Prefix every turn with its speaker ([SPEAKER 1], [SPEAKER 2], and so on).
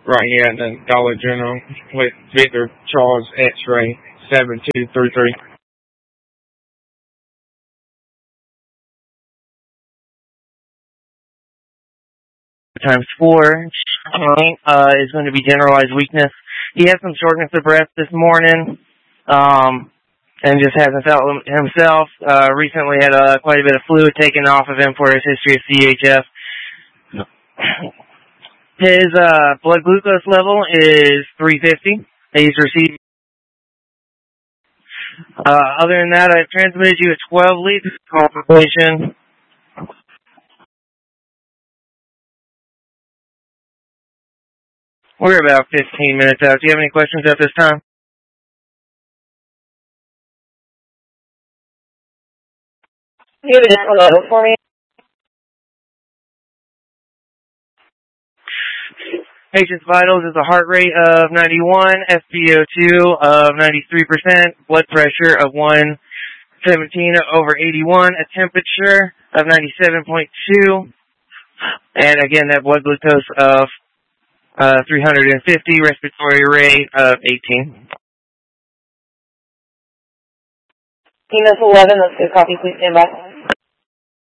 [SPEAKER 1] right here at the Dollar General with Victor Charles X-Ray 7233. Times 4 is going to be generalized weakness. He had some shortness of breath this morning, and just hasn't felt himself. Recently had quite a bit of fluid taken off of him for his history of CHF. His blood glucose level is 350. He's received. Other than that, I've transmitted you a 12 lead consultation. We're about 15 minutes out. Do you have any questions at this time?
[SPEAKER 2] You have a level for me?
[SPEAKER 1] Patient's vitals is a heart rate of 91, SpO2 of 93%, blood pressure of 117/81, a temperature of 97.2, and again that blood glucose of 350, respiratory rate of 18.
[SPEAKER 2] Venus 11, let's go copy, please stand by.